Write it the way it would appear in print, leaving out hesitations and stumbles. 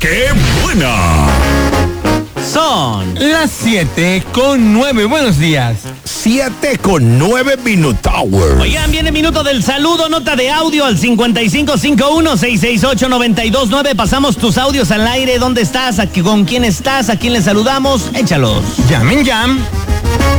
¡Qué buena! Son las 7:09. Buenos días. 7:09. Oigan, viene minuto del saludo, nota de audio al 5551-668-929. Pasamos tus audios al aire. ¿Dónde estás? ¿Con quién estás? ¿A quién le saludamos? Échalos. Llamen.